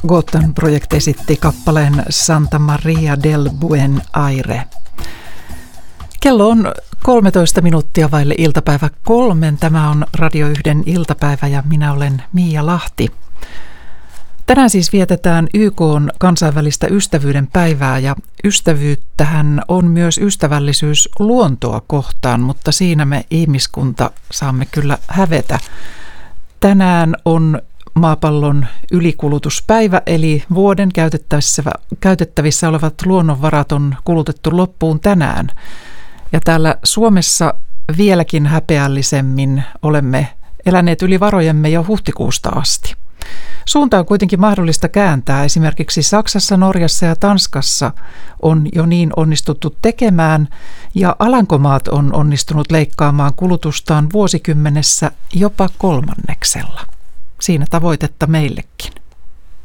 Gotham-projekt esitti kappaleen Santa Maria del Buen Aire. Kello on 13 minuuttia vaille iltapäivä 3. Tämä on Radio 1 iltapäivä ja minä olen Miia Lahti. Tänään siis vietetään YK:n kansainvälistä ystävyyden päivää ja ystävyyttähän on myös ystävällisyys luontoa kohtaan, mutta siinä me ihmiskunta saamme kyllä hävetä. Tänään on maapallon ylikulutuspäivä, eli vuoden käytettävissä olevat luonnonvarat on kulutettu loppuun tänään. Ja täällä Suomessa vieläkin häpeällisemmin olemme eläneet yli varojemme jo huhtikuusta asti. Suunta on kuitenkin mahdollista kääntää. Esimerkiksi Saksassa, Norjassa ja Tanskassa on jo niin onnistuttu tekemään, ja Alankomaat on onnistunut leikkaamaan kulutustaan vuosikymmenessä jopa 1/3. Siinä tavoitetta meillekin.